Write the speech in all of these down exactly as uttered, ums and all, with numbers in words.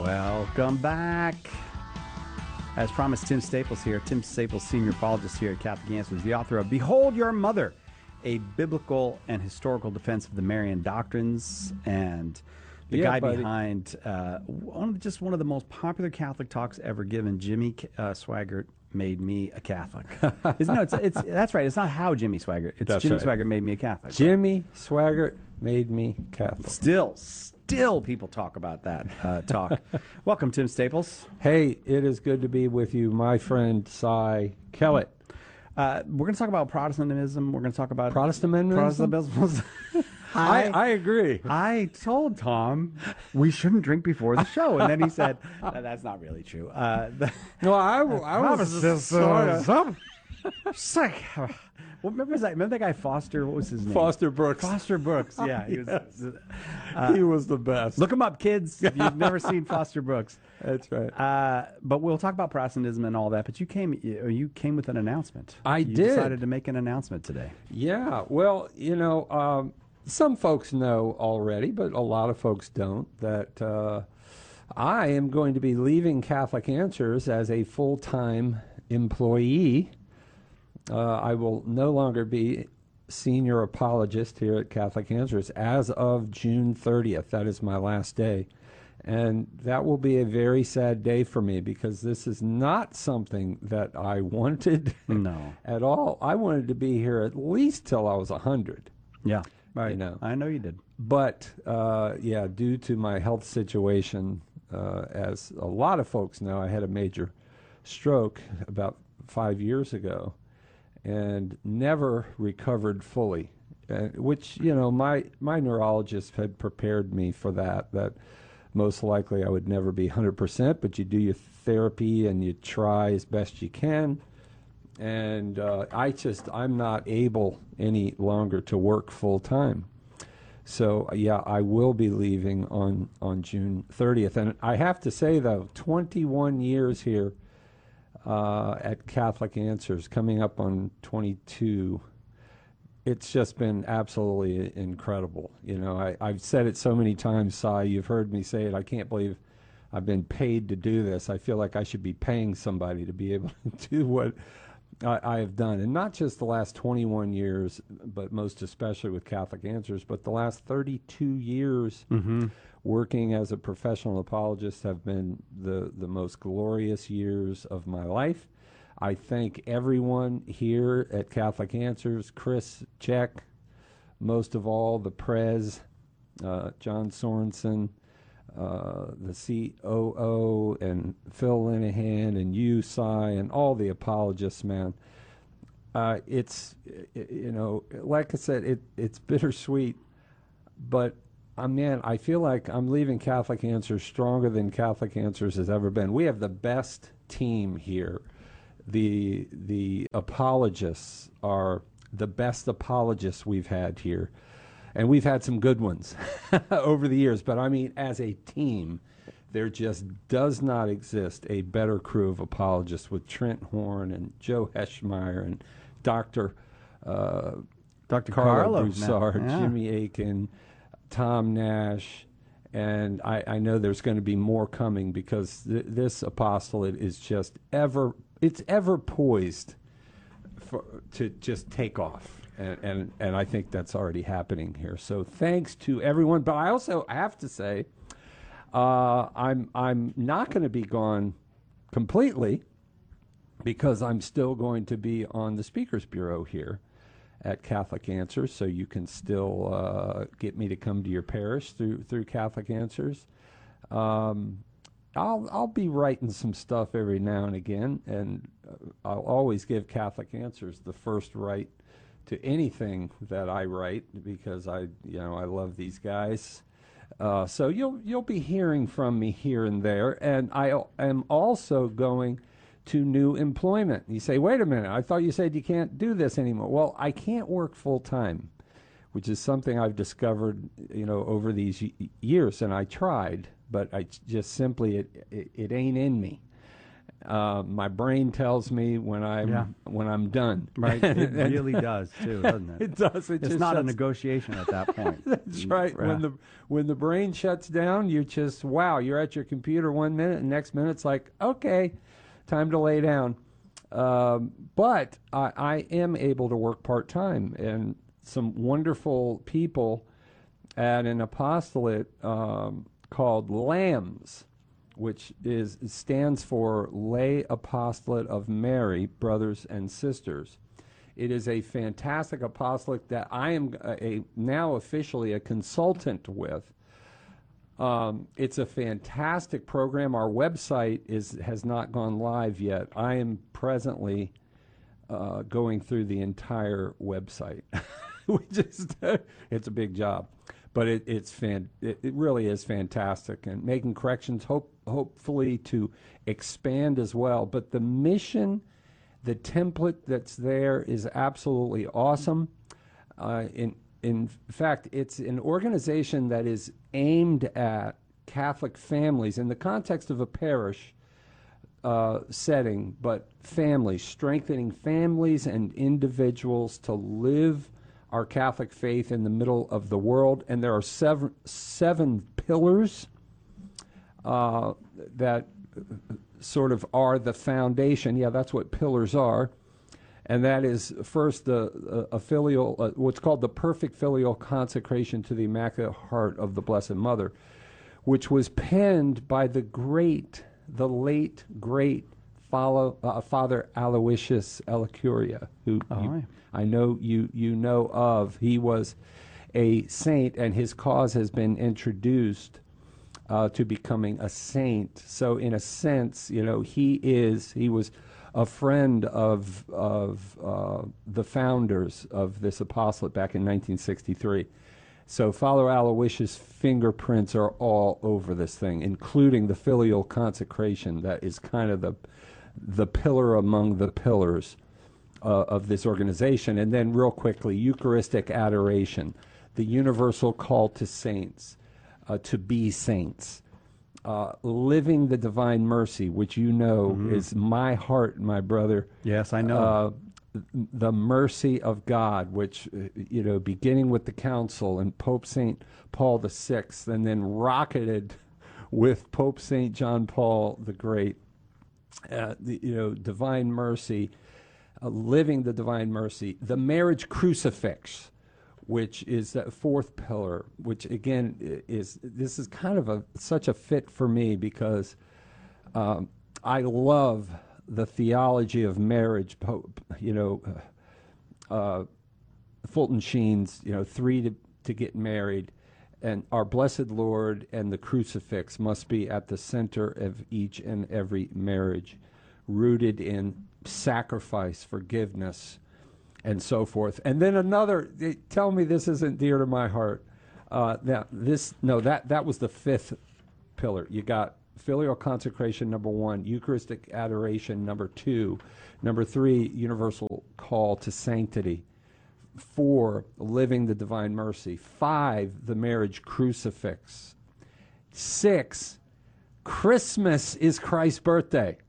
Welcome back. As promised, Tim Staples here. Tim Staples, senior apologist here at Catholic Answers, the author of Behold Your Mother, a biblical and historical defense of the Marian doctrines, and the Yeah, guy buddy. behind uh, one of, just one of the most popular Catholic talks ever given. Jimmy uh, Swaggart made me a Catholic. Isn't no, it's, it's that's right. It's not how Jimmy Swaggart. It's That's Jimmy right. Swaggart made me a Catholic. Jimmy Swaggart made me Catholic. Still, still, people talk about that uh, talk. Welcome, Tim Staples. Hey, it is good to be with you, my friend Cy Kellett. Uh, we're going to talk about Protestantism. We're going to talk about Protestantism? Protestantism. I, I agree. I told Tom we shouldn't drink before the show, and then he said, "Uh, "That's not really true." Uh, the, No, I, I was just sort of it's like, well, remember that? Remember that guy Foster? What was his name? Foster Brooks. Foster Brooks. Yeah, he was. Yes. uh, he was the best. Look him up, kids. If you've never seen Foster Brooks. That's right. Uh, but we'll talk about Protestantism and all that. But you came, you you came with an announcement. I you did. Decided to make an announcement today. Yeah, well, you know, um, some folks know already, but a lot of folks don't, that uh, I am going to be leaving Catholic Answers as a full-time employee. Uh, I will no longer be senior apologist here at Catholic Answers as of June thirtieth. That is my last day. And that will be a very sad day for me because this is not something that I wanted No. at all. I wanted to be here at least till I was one hundred. Yeah. Right. You know. I know you did. But, uh, yeah, due to my health situation, uh, as a lot of folks know, I had a major stroke about five years ago and never recovered fully, uh, which, you know, my, my neurologist had prepared me for that, that most likely I would never be one hundred percent, but you do your therapy and you try as best you can. And uh, I just, I'm not able any longer to work full time. So, yeah, I will be leaving on, on June thirtieth. And I have to say, though, twenty-one years here uh, at Catholic Answers, coming up on twenty-two, it's just been absolutely incredible. You know, I, I've said it so many times, Cy, you've heard me say it. I can't believe I've been paid to do this. I feel like I should be paying somebody to be able to do what I, I have done. And not just the last twenty-one years, but most especially with Catholic Answers, but the last thirty-two years Mm-hmm. working as a professional apologist have been the, the most glorious years of my life. I thank everyone here at Catholic Answers, Chris Check, most of all, the Prez, uh, John Sorensen, uh, the C O O, and Phil Linehan, and you, Cy, and all the apologists, man. Uh, it's, you know, like I said, it, it's bittersweet, but, uh, man, I feel like I'm leaving Catholic Answers stronger than Catholic Answers has ever been. We have the best team here. The the apologists are the best apologists we've had here. And we've had some good ones over the years. But, I mean, as a team, there just does not exist a better crew of apologists with Trent Horn and Joe Heschmeyer and Doctor Uh, Doctor Carlo Carlo, Broussard, yeah. Jimmy Aiken, Tom Nash. And I, I know there's going to be more coming because th- this apostolate is just ever, it's ever poised for, to just take off. And, and and I think that's already happening here. So thanks to everyone. But I also have to say, uh, I'm I'm not going to be gone completely because I'm still going to be on the Speakers Bureau here at Catholic Answers. So you can still uh, get me to come to your parish through through Catholic Answers. Um, I'll I'll be writing some stuff every now and again, and uh, I'll always give Catholic Answers the first right to anything that I write because I, you know, I love these guys. Uh, so you'll you'll be hearing from me here and there, and I am also going to new employment. You say, wait a minute, I thought you said you can't do this anymore. Well, I can't work full time, which is something I've discovered, you know, over these y- years, and I tried, but I just simply it, it it ain't in me. Uh, my brain tells me when I'm Yeah. when I'm done. Right. It really does too, doesn't it? It does. It It's just not a shuts- negotiation at that point. That's right. Yeah. When the when the brain shuts down, you just wow. You're at your computer one minute, and next minute it's like, okay, time to lay down. Um, but I, I am able to work part time, and some wonderful people at an apostolate um, called LAMS, which is stands for Lay Apostolate of Mary, Brothers and Sisters. It is a fantastic apostolate that I am a, a now officially a consultant with. Um, it's a fantastic program. Our website is has not gone live yet. I am presently uh, going through the entire website. we just it's a big job, but it, it's fan. It, it really is fantastic, and making corrections. Hope hopefully to expand as well. But the mission, the template that's there is absolutely awesome. Uh, in in fact, it's an organization that is aimed at Catholic families in the context of a parish uh, setting, but families, strengthening families and individuals to live our Catholic faith in the middle of the world. And there are seven, seven pillars uh, that sort of are the foundation. Yeah, that's what pillars are. And that is first the uh, a filial, uh, what's called the perfect filial consecration to the Immaculate Heart of the Blessed Mother, which was penned by the great, the late great follow, uh, Father Aloysius Elicuria, who Oh, you, yeah. I know you you know of. He was a saint, and his cause has been introduced uh, to becoming a saint. So, in a sense, you know, he is he was a friend of of uh, the founders of this apostolate back in nineteen sixty-three. So Father Aloysius' fingerprints are all over this thing, including the filial consecration that is kind of the the pillar among the pillars uh, of this organization. And then real quickly, Eucharistic adoration, the universal call to saints, uh, to be saints. Uh, living the divine mercy, which you know mm-hmm. is my heart, my brother. Yes, I know. Uh, the mercy of God, which, uh, you know, beginning with the council and Pope Saint Paul the Sixth, and then rocketed with Pope Saint John Paul the Great. Uh, the, you know, divine mercy, uh, living the divine mercy. The marriage crucifix, which is that fourth pillar, which again is, this is kind of a such a fit for me because um, I love the theology of marriage. You know, uh, Fulton Sheen's, you know, three to, to get married, and our blessed Lord and the crucifix must be at the center of each and every marriage, rooted in sacrifice, forgiveness, and so forth. And then another, tell me this isn't dear to my heart. Uh, now this, no, that, that was the fifth pillar. You got filial consecration, number one, Eucharistic adoration, number two, number three, universal call to sanctity, four, living the divine mercy, five, the marriage crucifix, six, Christmas is Christ's birthday.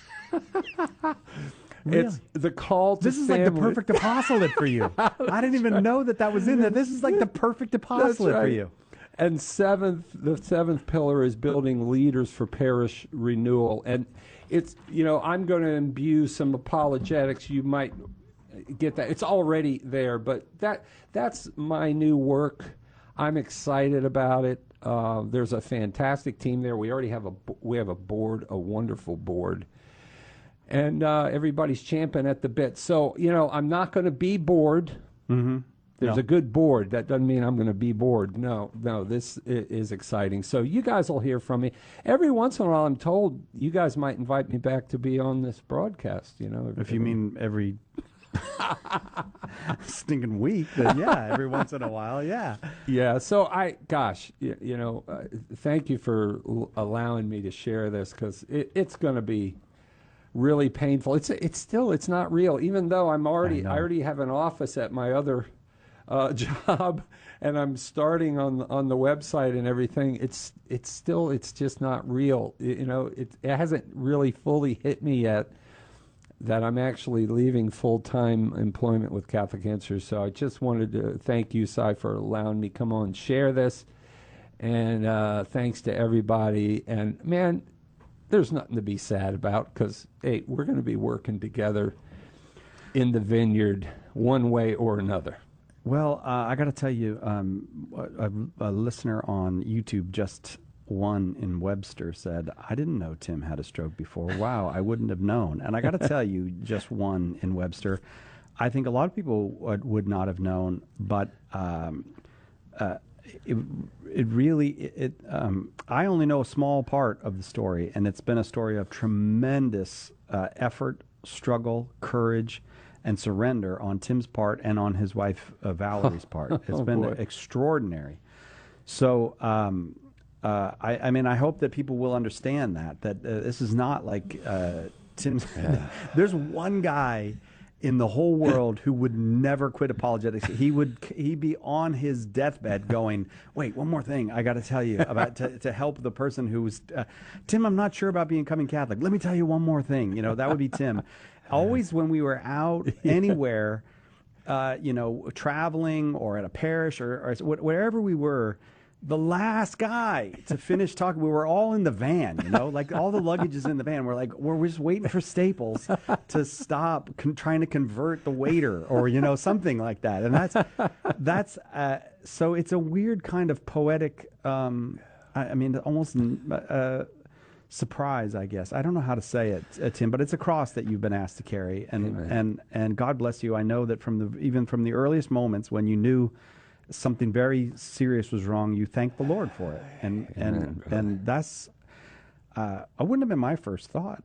Really? It's the call to This is family. like the perfect apostolate for you. I didn't even know that that was in there. This is like the perfect apostolate right. for you. And seventh, the seventh pillar is building leaders for parish renewal. And it's, you know, I'm going to imbue some apologetics. You might get that. It's already there, but that that's my new work. I'm excited about it. Uh, there's a fantastic team there. We already have a we have a board, a wonderful board. And uh, everybody's champing at the bit. So, you know, I'm not going to be bored. Mm-hmm. There's No. a good board. That doesn't mean I'm going to be bored. No, no, this is, is exciting. So you guys will hear from me. Every once in a while, I'm told you guys might invite me back to be on this broadcast, you know. If you mean every stinking week, then yeah, every once in a while, yeah. Yeah, so I, gosh, you, you know, uh, thank you for l- allowing me to share this because it, it's going to be really painful. It's it's still, it's not real, even though I'm already, I I, know. already have an office at my other uh, job, and I'm starting on on the website and everything. It's it's still it's just not real. You you know, it it hasn't really fully hit me yet that I'm actually leaving full-time employment with Catholic Answers. So I just wanted to thank you, Si, for allowing me to come on and share this. And uh, thanks to everybody. And, man, there's nothing to be sad about because, hey, we're going to be working together in the vineyard one way or another. Well, uh, I got to tell you, um, a, a listener on YouTube just one in Webster said, I didn't know Tim had a stroke before. Wow, I wouldn't have known. And I got to tell you, just one in Webster, I think a lot of people would, would not have known, but um, uh, it, it really, it, um, I only know a small part of the story, and it's been a story of tremendous uh, effort, struggle, courage, and surrender on Tim's part and on his wife uh, Valerie's part. It's oh, been boy. extraordinary. So, um, Uh, I, I mean, I hope that people will understand that, that uh, this is not like uh, Tim's. Yeah. There's one guy in the whole world who would never quit apologetics. He would he'd be on his deathbed going, wait, one more thing I got to tell you about to, to help the person who's, uh, Tim, I'm not sure about becoming Catholic. Let me tell you one more thing. You know, that would be Tim. Always when we were out anywhere, uh, you know, traveling or at a parish or, or wherever we were, the last guy to finish talking, we were all in the van, you know, like all the luggage is in the van. We're like, we're just waiting for Staples to stop con- trying to convert the waiter or, you know, something like that. And that's, that's, uh, so it's a weird kind of poetic, um, I, I mean, almost uh, surprise, I guess. I don't know how to say it, uh, Tim, but it's a cross that you've been asked to carry. And, Amen. and, and God bless you. I know that from the, even from the earliest moments when you knew something very serious was wrong, you thanked the Lord for it, and Amen, and and that's uh, I wouldn't have been my first thought.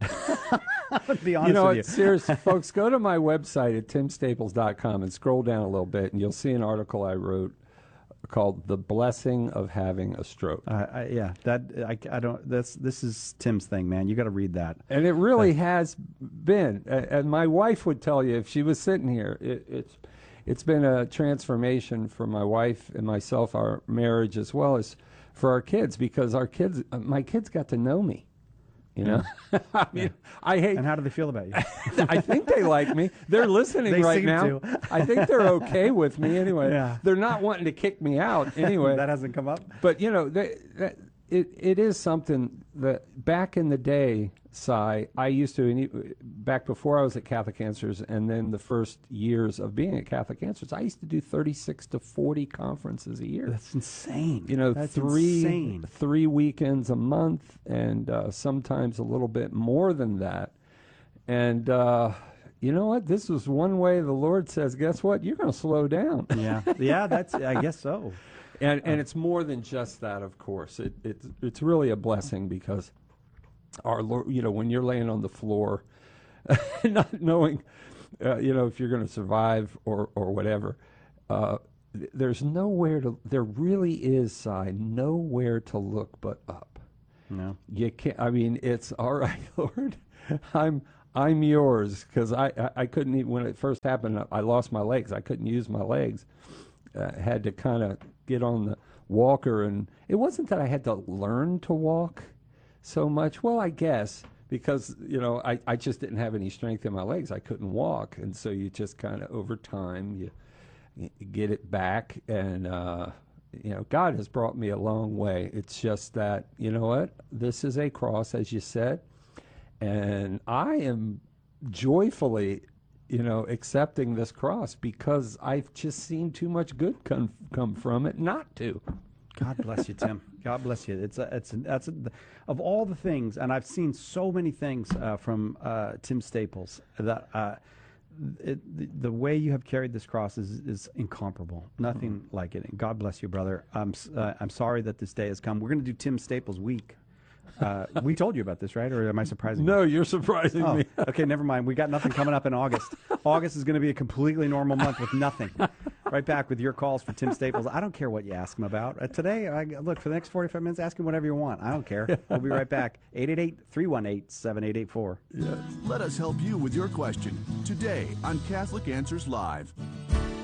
To be honest you know, with you, seriously, folks, go to my website at tim staples dot com and scroll down a little bit, and you'll see an article I wrote called "The Blessing of Having a Stroke." Uh, I, yeah, that I, I don't. That's this is Tim's thing, man. You got to read that. And it really has been. And my wife would tell you if she was sitting here, it, it's. It's been a transformation for my wife and myself, our marriage, as well as for our kids, because our kids, my kids got to know me. You know, I mean, Yeah. I hate. And how do they feel about you? I think they like me. They're listening They right seem now. to. I think they're okay with me anyway. Yeah. They're not wanting to kick me out anyway. That hasn't come up. But you know, they, that, it it is something that back in the day, Si, I used to, and you- back before I was at Catholic Answers, and then the first years of being at Catholic Answers, I used to do thirty-six to forty conferences a year. That's insane. You know, That's three insane. three weekends a month, and uh, sometimes a little bit more than that. And uh, you know what? This was one way the Lord says, guess what? You're going to slow down. Yeah, yeah. That's I guess so. And and it's more than just that, of course. It it's it's really a blessing because our Lord, you know, when you're laying on the floor, not knowing, uh, you know, if you're going to survive or or whatever, uh, th- there's nowhere to. There really is, Si, nowhere to look but up. No. You can't. I mean, it's all right, Lord. I'm I'm yours because I, I I couldn't even when it first happened. I lost my legs. I couldn't use my legs. Uh, had to kind of get on the walker, and it wasn't that I had to learn to walk so much. Well, I guess because you know I, I just didn't have any strength in my legs. I couldn't walk, and so you just kind of over time you, you get it back, and uh, you know God has brought me a long way. It's just that you know what, this is a cross, as you said, and I am joyfully, you know, accepting this cross because I've just seen too much good come come from it not to. God bless you, Tim. God bless you. It's a, it's a, that's a, of all the things, and I've seen so many things uh, from uh, Tim Staples that uh, it, the, the way you have carried this cross is, is incomparable. Nothing mm-hmm. like it. And God bless you, brother. I'm s- uh, I'm sorry that this day has come. We're going to do Tim Staples Week. Uh, we told you about this, right? Or am I surprising you? No, you're surprising Oh, me. okay, never mind. We got nothing coming up in August. August is going to be a completely normal month with nothing. Right back with your calls for Tim Staples. I don't care what you ask him about. Uh, today, I, look, for the next forty-five minutes, ask him whatever you want. I don't care. We'll be right back. eight eight eight, three one eight, seven eight eight four. Let us help you with your question today on Catholic Answers Live.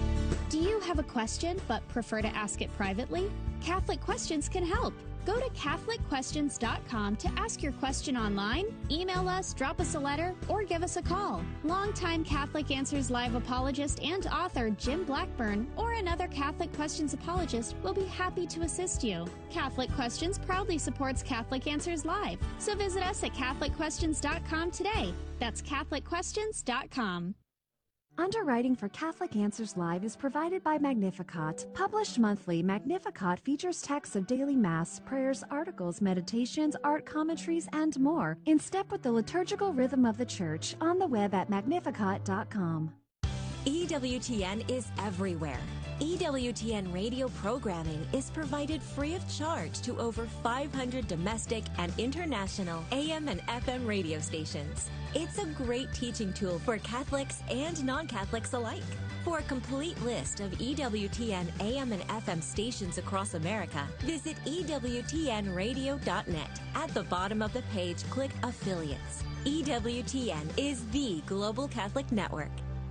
Do you have a question but prefer to ask it privately? Catholic Questions can help. Go to Catholic Questions dot com to ask your question online, email us, drop us a letter, or give us a call. Longtime Catholic Answers Live apologist and author Jim Blackburn or another Catholic Questions apologist will be happy to assist you. Catholic Questions proudly supports Catholic Answers Live, so visit us at Catholic Questions dot com today. That's Catholic Questions dot com. Underwriting for Catholic Answers Live is provided by Magnificat. Published monthly, Magnificat features texts of daily Mass, prayers, articles, meditations, art commentaries, and more, in step with the liturgical rhythm of the Church, on the web at magnificat dot com. E W T N is everywhere. E W T N radio programming is provided free of charge to over five hundred domestic and international A M and F M radio stations. It's a great teaching tool for Catholics and non-Catholics alike. For a complete list of E W T N A M and F M stations across America, visit E W T N radio dot net. At the bottom of the page, click Affiliates. E W T N is the global Catholic network.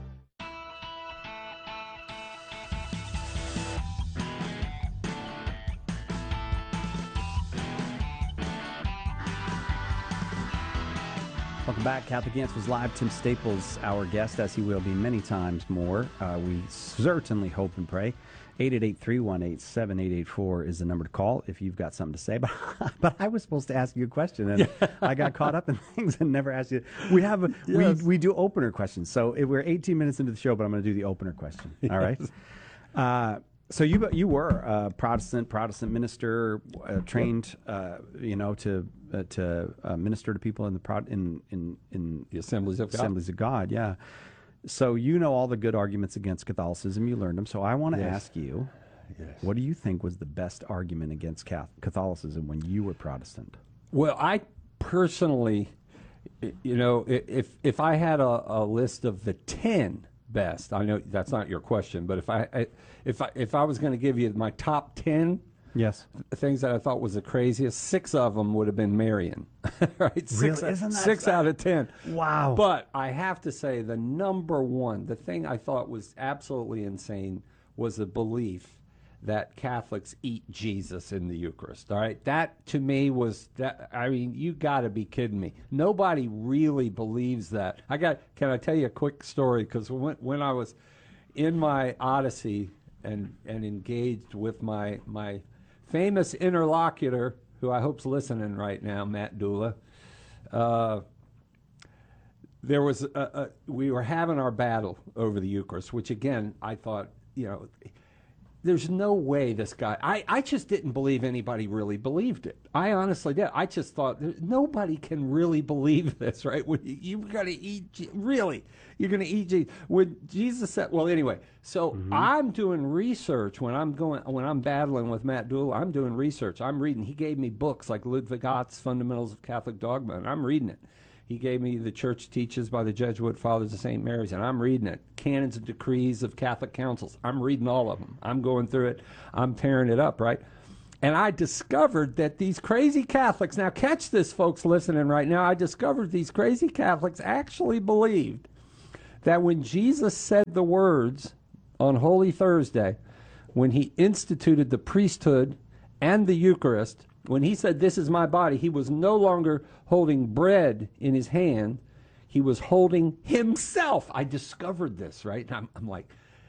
Welcome back. Catholic Answers Live. Tim Staples, our guest, as he will be many times more. Uh, we certainly hope and pray. eight eight eight, three one eight, seven eight eight four is the number to call if you've got something to say. But, but I was supposed to ask you a question, and yeah. I got caught up in things and never asked you. We have a, yes. we, we do opener questions. So if we're eighteen minutes into the show, but I'm going to do the opener question. All right? Yes. Uh, So you you were a Protestant Protestant minister, uh, trained, uh, you know, to uh, to uh, minister to people in the Pro- in, in in the Assemblies of God. Assemblies of God, yeah. So you know all the good arguments against Catholicism. You learned them. So I want to yes. ask you, yes. what do you think was the best argument against Catholicism when you were Protestant? Well, I personally, you know, if if I had a, a list of the ten best, I know that's not your question, but if I, I if I if I was going to give you my top ten, yes, things that I thought was the craziest, six of them would have been Marian, right? Six, really? Isn't that six sad? out of ten. Wow. But I have to say, the number one, the thing I thought was absolutely insane, was the belief that Catholics eat Jesus in the Eucharist. All right, that to me was that. I mean, you got to be kidding me. Nobody really believes that. I got. Can I tell you a quick story? Because when when I was in my Odyssey and and engaged with my my famous interlocutor, who I hope's listening right now, Matt Dula. Uh, there was a, a, we were having our battle over the Eucharist, which again I thought, you know, there's no way this guy, I, I just didn't believe anybody really believed it. I honestly did. I just thought, nobody can really believe this, right? When you, you've got to eat, really, you're going to eat Jesus. When Jesus said, well, anyway, so mm-hmm. I'm doing research when I'm going, when I'm battling with Matt Dula, I'm doing research. I'm reading. He gave me books like Ludwig Ott's Fundamentals of Catholic Dogma, and I'm reading it. He gave me The Church Teaches by the Jesuit Fathers of Saint Mary's, and I'm reading it. Canons and Decrees of Catholic Councils. I'm reading all of them. I'm going through it. I'm tearing it up, right? And I discovered that these crazy Catholics, now catch this, folks listening right now, I discovered these crazy Catholics actually believed that when Jesus said the words on Holy Thursday, when he instituted the priesthood and the Eucharist, when he said, "This is my body," he was no longer holding bread in his hand. He was holding himself. I discovered this, right? And I'm, I'm like,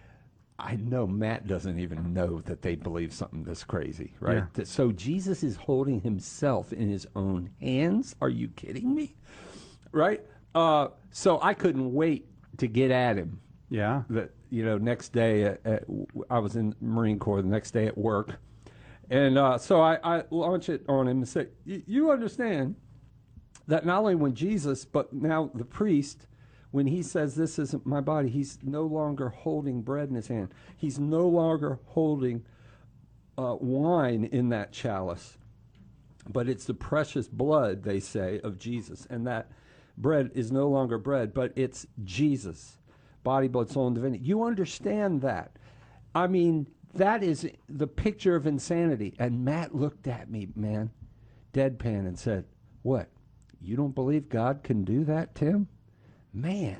I know Matt doesn't even know that they believe something this crazy, right? Yeah. So Jesus is holding himself in his own hands. Are you kidding me? Right? Uh, so I couldn't wait to get at him. Yeah. The, you know, next day, at, at, I was in Marine Corps, the next day at work. And uh, so I, I launch it on him and say, you understand that not only when Jesus, but now the priest, when he says, "This isn't my body," he's no longer holding bread in his hand. He's no longer holding uh, wine in that chalice. But it's the precious blood, they say, of Jesus. And that bread is no longer bread, but it's Jesus. Body, blood, soul, and divinity. You understand that. I mean, that is the picture of insanity. And Matt looked at me, man, deadpan, and said, "What? You don't believe God can do that, Tim?" Man,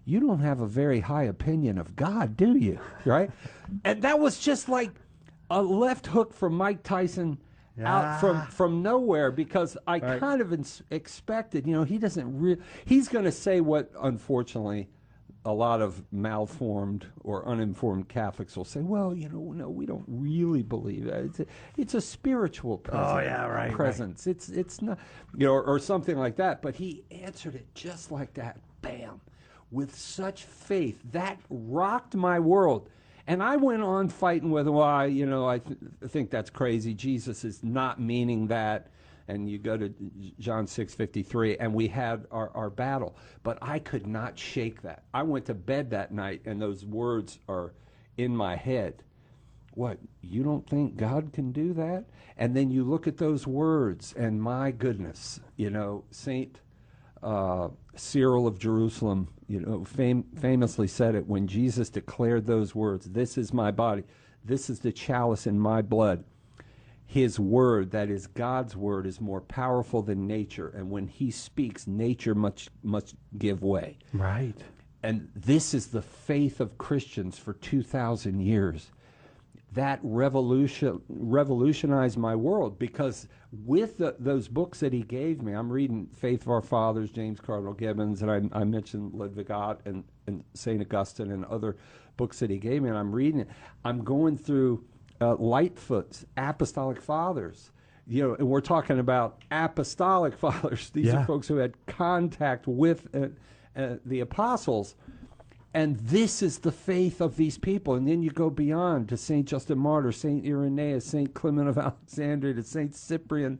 you don't have a very high opinion of God, do you? Right? And that was just like a left hook from Mike Tyson out from, from nowhere, because I Right. kind of ins- expected, you know, he doesn't re- he's going to say what, unfortunately, a lot of malformed or uninformed Catholics will say, well, you know, no, we don't really believe that. It's a, it's a spiritual presence. Oh, yeah, right, right. presence. It's it's not, you know, or, or something like that. But he answered it just like that, bam, with such faith. That rocked my world. And I went on fighting with, well, I, you know, I th- think that's crazy. Jesus is not meaning that. And you go to John six fifty-three, and we had our, our battle. But I could not shake that. I went to bed that night, and those words are in my head. What, you don't think God can do that? And then you look at those words, and my goodness, you know, Saint uh, Cyril of Jerusalem, you know, fam- famously said it when Jesus declared those words, this is my body, this is the chalice in my blood. His word, that is God's word, is more powerful than nature. And when he speaks, nature must, must give way. Right. And this is the faith of Christians for two thousand years. That revolution revolutionized my world, because with the, those books that he gave me, I'm reading Faith of Our Fathers, James Cardinal Gibbons, and I, I mentioned Ludwig Ott and, and Saint Augustine and other books that he gave me, and I'm reading it. I'm going through uh, Lightfoot's Apostolic Fathers, you know, and we're talking about apostolic fathers. These Yeah. are folks who had contact with uh, uh, the apostles. And this is the faith of these people. And then you go beyond to Saint Justin Martyr, Saint Irenaeus, Saint Clement of Alexandria, to Saint Cyprian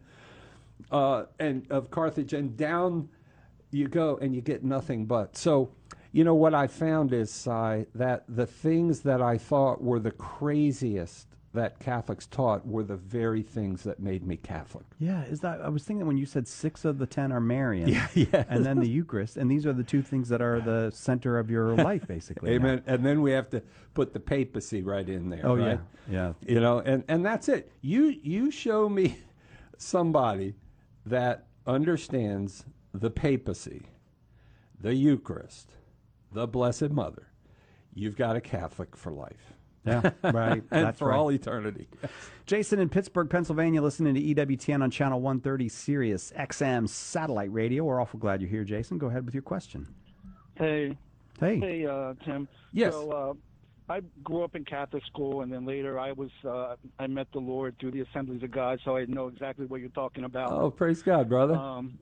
uh, and of Carthage, and down you go, and you get nothing but. So, you know, what I found is, Si, that the things that I thought were the craziest that Catholics taught were the very things that made me Catholic. Yeah, is that? I was thinking when you said six of the ten are Marian, Yeah, yeah. and then the Eucharist, and these are the two things that are the center of your life, basically. Amen. And then we have to put the papacy right in there. Oh right? yeah, yeah. You know, and, and that's it. You you show me somebody that understands the papacy, the Eucharist, the Blessed Mother. You've got a Catholic for life. Yeah, right. And That's for right. all eternity. Jason in Pittsburgh, Pennsylvania, listening to E W T N on Channel one thirty Sirius X M satellite radio. We're awful glad you're here, Jason. Go ahead with your question. Hey, Hey. hey, uh, Tim. Yes. So uh, I grew up in Catholic school, and then later I was uh, I met the Lord through the Assemblies of God, so I know exactly what you're talking about. Oh, praise God, brother. Um,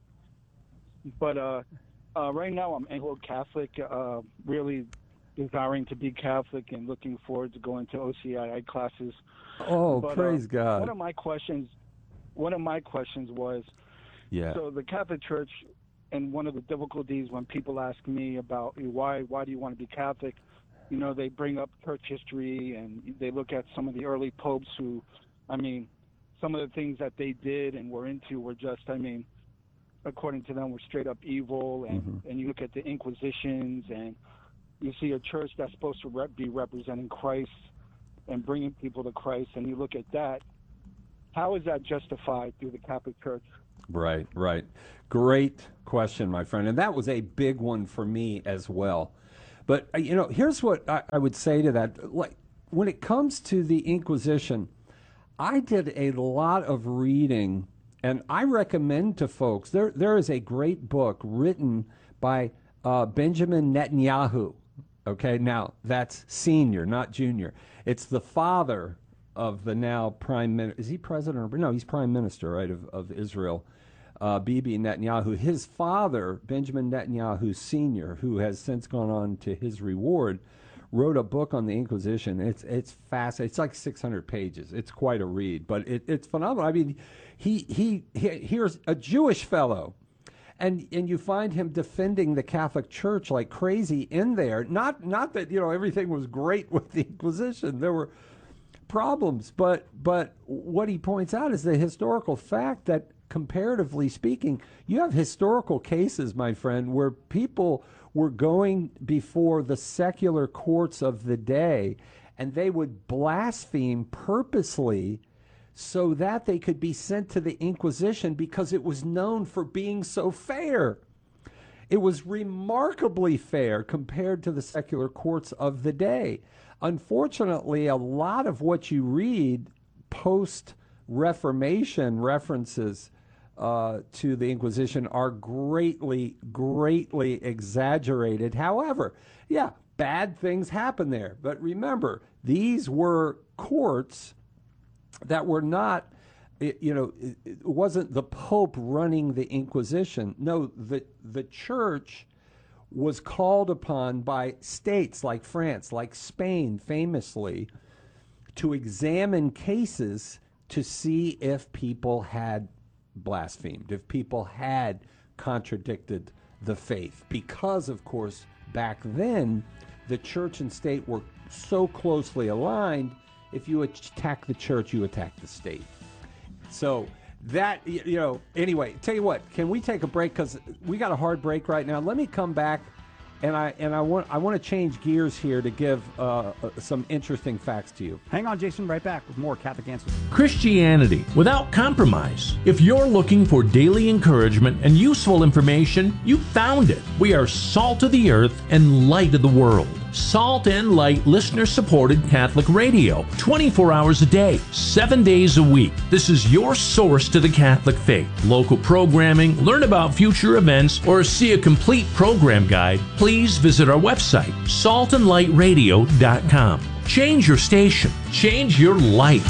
but uh, uh, right now I'm Anglo-Catholic, uh, really desiring to be Catholic and looking forward to going to O C I I classes. oh, But, praise uh, God. One of my questions, one of my questions was, yeah. so the Catholic Church, and one of the difficulties when people ask me about why why do you want to be Catholic, you know, they bring up church history and they look at some of the early popes who, I mean, some of the things that they did and were into were just, I mean, according to them, were straight up evil. And, Mm-hmm. and you look at the Inquisitions, and you see a church that's supposed to rep- be representing Christ and bringing people to Christ, and you look at that. How is that justified through the Catholic Church? Right, right. Great question, my friend. And that was a big one for me as well. But, uh, you know, here's what I, I would say to that. Like, when it comes to the Inquisition, I did a lot of reading, and I recommend to folks, there there is a great book written by uh, Benjamin Netanyahu. Okay, now that's senior, not junior. It's the father of the now prime minister. Is he president? Or, no, he's prime minister, right, of, of Israel, uh, Bibi Netanyahu. His father, Benjamin Netanyahu Senior, who has since gone on to his reward, wrote a book on the Inquisition. It's it's fascinating. It's like six hundred pages. It's quite a read, but it, it's phenomenal. I mean, he, he he here's a Jewish fellow, and and you find him defending the Catholic Church like crazy in there. Not not that, you know, everything was great with the Inquisition. There were problems, but but what he points out is the historical fact that, comparatively speaking, you have historical cases, my friend, where people were going before the secular courts of the day, and they would blaspheme purposely so that they could be sent to the Inquisition because it was known for being so fair. It was remarkably fair compared to the secular courts of the day. Unfortunately, a lot of what you read post-Reformation references uh, to the Inquisition are greatly, greatly exaggerated. However, yeah, bad things happen there. But remember, these were courts that were not, you know, it wasn't the Pope running the Inquisition. No, the the church was called upon by states like France, like Spain, famously, to examine cases to see if people had blasphemed, if people had contradicted the faith. Because, of course, back then, the church and state were so closely aligned, if you attack the church, you attack the state. So that, you know, anyway, tell you what, can we take a break? Because we got a hard break right now. Let me come back, and I and I want I want to change gears here to give uh, some interesting facts to you. Hang on, Jason, right back with more Catholic Answers. Christianity without compromise. If you're looking for daily encouragement and useful information, you found it. We are salt of the earth and light of the world. Salt and Light listener-supported Catholic radio, twenty-four hours a day, seven days a week. This is your source to the Catholic faith. Local programming, learn about future events, or see a complete program guide, please visit our website, salt and light radio dot com. Change your station. Change your life.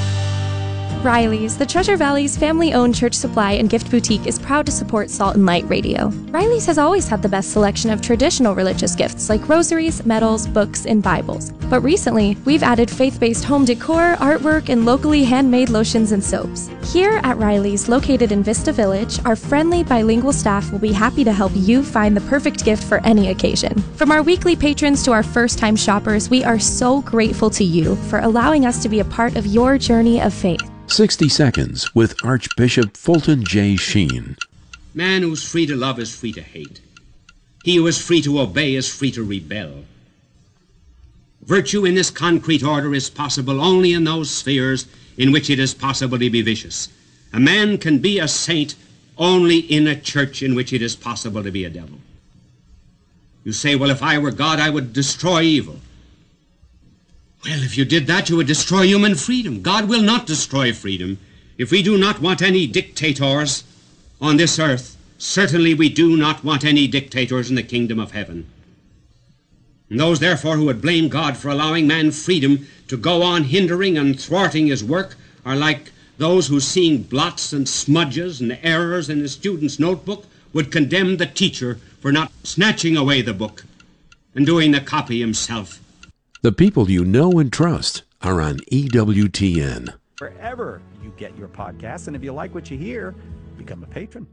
Riley's, the Treasure Valley's family-owned church supply and gift boutique, is proud to support Salt and Light Radio. Riley's has always had the best selection of traditional religious gifts like rosaries, medals, books, and Bibles. But recently, we've added faith-based home decor, artwork, and locally handmade lotions and soaps. Here at Riley's, located in Vista Village, our friendly bilingual staff will be happy to help you find the perfect gift for any occasion. From our weekly patrons to our first-time shoppers, we are so grateful to you for allowing us to be a part of your journey of faith. sixty Seconds with Archbishop Fulton J. Sheen. Man who's free to love is free to hate. He who is free to obey is free to rebel. Virtue in this concrete order is possible only in those spheres in which it is possible to be vicious. A man can be a saint only in a church in which it is possible to be a devil. You say, well, if I were God, I would destroy evil. Well, if you did that, you would destroy human freedom. God will not destroy freedom. If we do not want any dictators on this earth, certainly we do not want any dictators in the kingdom of heaven. And those, therefore, who would blame God for allowing man freedom to go on hindering and thwarting his work are like those who, seeing blots and smudges and errors in the student's notebook, would condemn the teacher for not snatching away the book and doing the copy himself. The people you know and trust are on E W T N. Wherever you get your podcasts, and if you like what you hear, become a patron.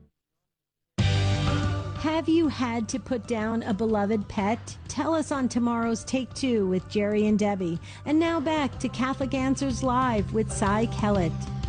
Have you had to put down a beloved pet? Tell us on tomorrow's Take Two with Jerry and Debbie. And now back to Catholic Answers Live with Cy Kellett.